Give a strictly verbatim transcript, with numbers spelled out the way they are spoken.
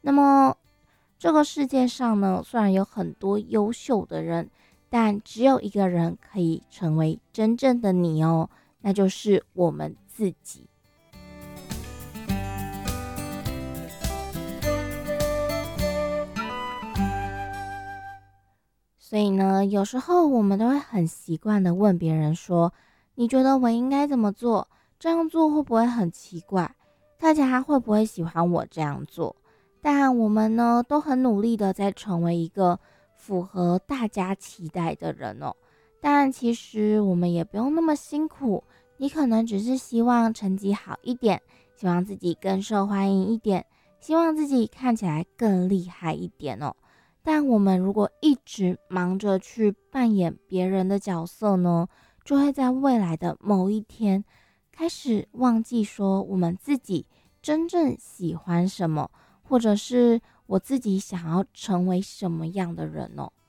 那么这个世界上呢，虽然有很多优秀的人，但只有一个人可以成为真正的你哦，那就是我们自己。所以呢，有时候我们都会很习惯的问别人说：你觉得我应该怎么做？这样做会不会很奇怪？大家会不会喜欢我这样做？但我们呢，都很努力的在成为一个符合大家期待的人哦。但其实我们也不用那么辛苦，你可能只是希望成绩好一点，希望自己更受欢迎一点，希望自己看起来更厉害一点哦。但我们如果一直忙着去扮演别人的角色呢，就会在未来的某一天开始忘记说我们自己真正喜欢什么，或者是我自己想要成为什么样的人哦。